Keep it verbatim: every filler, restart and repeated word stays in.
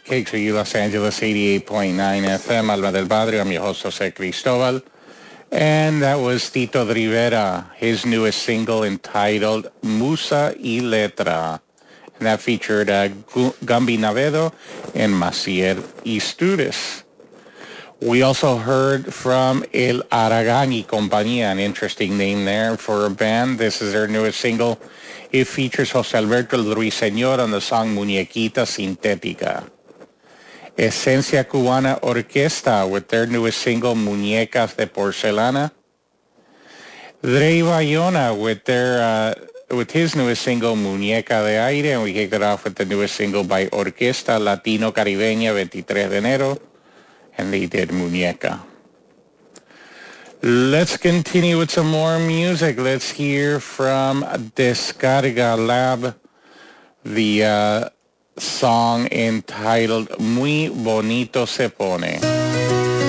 K X R U Los Angeles eighty-eight point nine F M, Alma del Barrio. I'm your host, Jose Cristobal. And that was Tito Rivera, his newest single entitled Musa y Letra. And that featured uh, Gumby Navedo and Maciel Istúriz. We also heard from El Aragán y Compañía, an interesting name there for a band. This is their newest single. It features José Alberto El Ruiseñor on the song Muñequita Sintética. Esencia Cubana Orquesta with their newest single Muñecas de Porcelana. Dre Bayona with their uh, with his newest single Muñeca de Aire, and we kicked it off with the newest single by Orquesta Latino Caribeña veintitrés de enero, and they did Muñeca. Let's continue with some more music. Let's hear from Descarga Lab, the uh, song entitled Muy Bonito Se Pone.